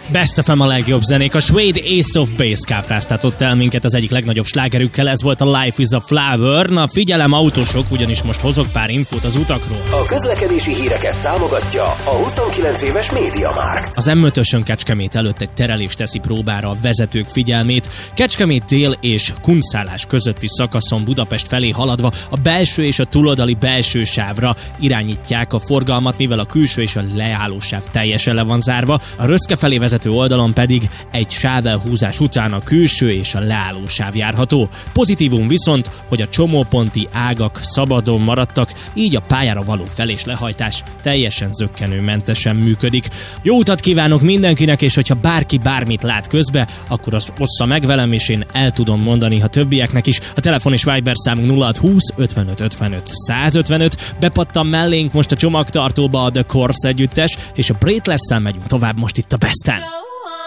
Best FM a legjobb zenék. A svéd Ace of Base kápráztatott el minket az egyik legnagyobb slágerükkel, ez volt a Life is a Flower. Na figyelem autósok, ugyanis most hozok pár infót az utakról. A közlekedési híreket támogatja a 29 éves MediaMarkt. Az M5-ösön Kecskemét előtt egy terelés teszi próbára a vezetők figyelmét. Kecskemét dél és Kunszálás közötti szakaszon Budapest felé haladva a belső és a túloldali belső sávra irányítják a forgalmat, mivel a külső és a leállósáv teljesen le van zárva. A Röszke felé vezető oldalon pedig egy sávelhúzás után a külső és a leállósáv járható. Pozitívum viszont, hogy a csomóponti ágak szabadon maradtak, így a pályára való fel- és lehajtás teljesen zökkenőmentesen működik. Jó utat kívánok mindenkinek, és hogyha bárki bármit lát közbe, akkor azt ossza meg velem, és én el tudom mondani a többieknek is. A telefon és Viber számunk 0620 55 55 155. Bepattam mellénk most a csomagtartóba a The Course együttes, és a Breathless-szel megyünk tovább most itt a Besten.